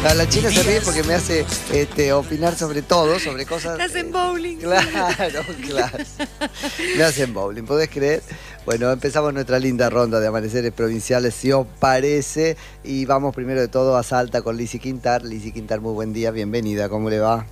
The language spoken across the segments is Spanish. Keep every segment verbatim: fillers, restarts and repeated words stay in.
A la China se ríe porque me hace este, opinar sobre todo, sobre cosas... Me hacen bowling. Claro, claro. Me hacen bowling, ¿podés creer? Bueno, empezamos nuestra linda ronda de amaneceres provinciales, si os parece. Y vamos primero de todo a Salta con Lizzy Quintar. Lizzy Quintar, muy buen día, bienvenida, ¿cómo le va?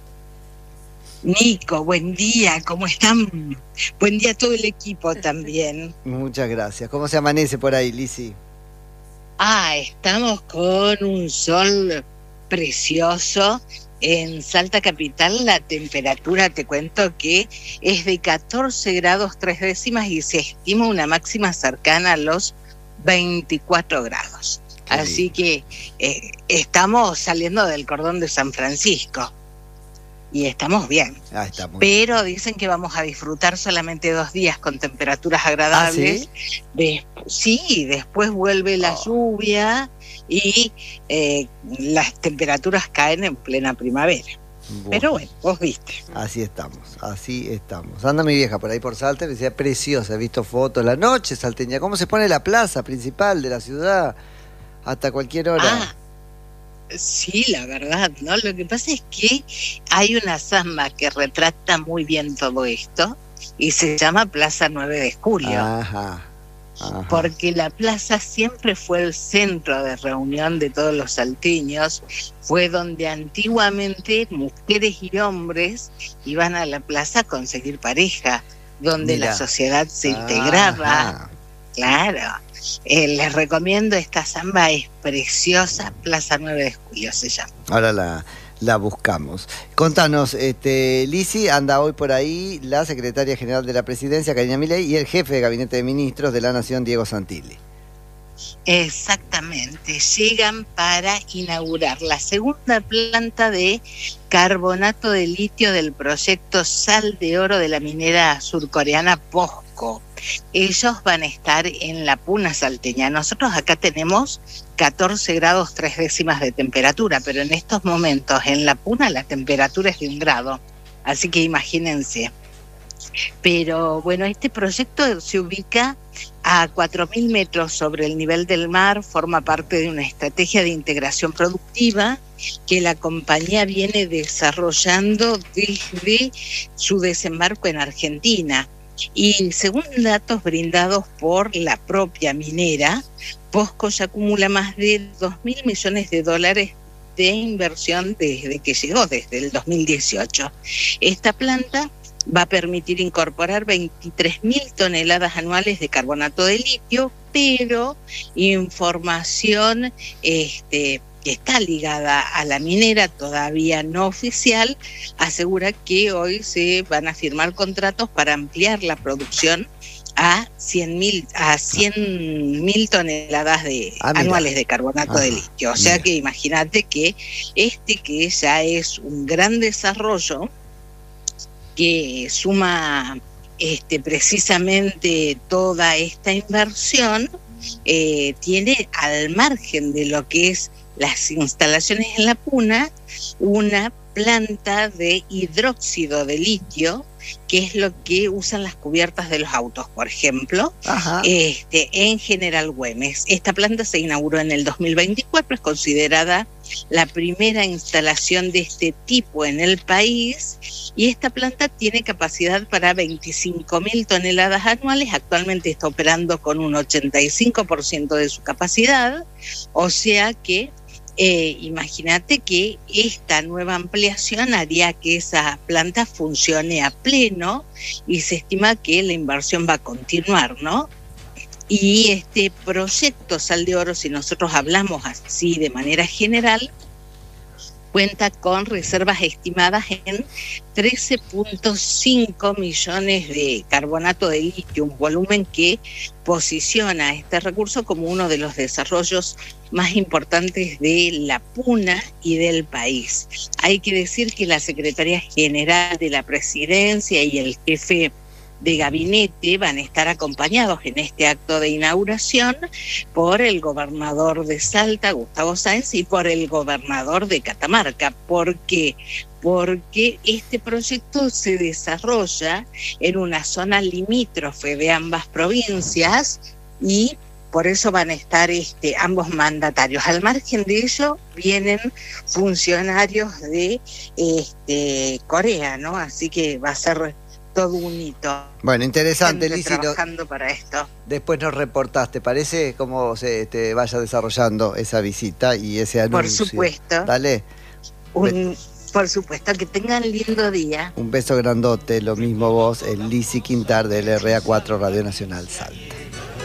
Nico, buen día, ¿cómo están? Buen día a todo el equipo también. Muchas gracias. ¿Cómo se amanece por ahí, Lizzy? Ah, estamos con un sol precioso. En Salta Capital la temperatura, te cuento que es de catorce grados tres décimas y se estima una máxima cercana a los veinticuatro grados. Qué Así lindo. que eh, estamos saliendo del cordón de San Francisco. Y estamos bien, ah, está muy pero bien. Dicen que vamos a disfrutar solamente dos días con temperaturas agradables. ¿Ah, sí? De, sí, después vuelve la oh. lluvia y eh, las temperaturas caen en plena primavera. Bueno. Pero bueno, vos viste. Así estamos, así estamos. Anda mi vieja por ahí por Salta, me decía preciosa, he visto fotos, la noche salteña, cómo se pone la plaza principal de la ciudad hasta cualquier hora. Ah. Sí, la verdad, ¿no? Lo que pasa es que hay una samba que retrata muy bien todo esto y se llama Plaza nueve de julio. Ajá, ajá. Porque la plaza siempre fue el centro de reunión de todos los salteños, fue donde antiguamente mujeres y hombres iban a la plaza a conseguir pareja, donde Mira. la sociedad se integraba. Ajá. Claro. Eh, les recomiendo esta samba, es preciosa, Plaza nueve de julio se llama. Ahora la, la buscamos. Contanos, este, Lizzy, anda hoy por ahí la secretaria general de la Presidencia, Karina Milei, y el jefe de Gabinete de Ministros de la Nación, Diego Santilli. Exactamente, llegan para inaugurar la segunda planta de carbonato de litio del proyecto Sal de Oro de la minera surcoreana POSCO. Ellos van a estar en la Puna salteña. Nosotros acá tenemos catorce grados tres décimas de temperatura, pero en estos momentos en la Puna la temperatura es de un grado, así que imagínense. Pero bueno, este proyecto se ubica a cuatro mil metros sobre el nivel del mar, forma parte de una estrategia de integración productiva que la compañía viene desarrollando desde su desembarco en Argentina. Y según datos brindados por la propia minera, POSCO ya acumula más de dos mil millones de dólares de inversión desde que llegó, desde el dos mil dieciocho. Esta planta va a permitir incorporar veintitrés mil toneladas anuales de carbonato de litio, pero información este, que está ligada a la minera, todavía no oficial, asegura que hoy se van a firmar contratos para ampliar la producción a cien mil a cien mil toneladas de ah, anuales de carbonato Ajá, de litio. O sea mira. que imagínate que este que ya es un gran desarrollo que suma este, precisamente toda esta inversión, eh, tiene al margen de lo que es las instalaciones en la Puna, una planta de hidróxido de litio, que es lo que usan las cubiertas de los autos, por ejemplo, este, en General Güemes. Esta planta se inauguró en el dos mil veinticuatro, es considerada la primera instalación de este tipo en el país, y esta planta tiene capacidad para veinticinco mil toneladas anuales. Actualmente está operando con un ochenta y cinco por ciento de su capacidad, o sea que Eh, imagínate que esta nueva ampliación haría que esa planta funcione a pleno y se estima que la inversión va a continuar, ¿no? Y este proyecto Sal de Oro, si nosotros hablamos así de manera general, cuenta con reservas estimadas en trece punto cinco millones de carbonato de litio, un volumen que posiciona este recurso como uno de los desarrollos más importantes de la Puna y del país. Hay que decir que la Secretaría General de la Presidencia y el jefe de gabinete van a estar acompañados en este acto de inauguración por el gobernador de Salta, Gustavo Sáenz, y por el gobernador de Catamarca. ¿Por qué? Porque este proyecto se desarrolla en una zona limítrofe de ambas provincias y por eso van a estar este, ambos mandatarios. Al margen de eso, vienen funcionarios de este, Corea, ¿no? Así que va a ser todo un hito. Bueno, interesante, Gente Lizzy. trabajando para esto. Después nos reportás, ¿te parece cómo se te vaya desarrollando esa visita y ese anuncio? Por supuesto. Dale. Un, por supuesto, que tengan lindo día. Un beso grandote, lo mismo vos, el Lizzy Quintar del R A cuatro Radio Nacional Salta.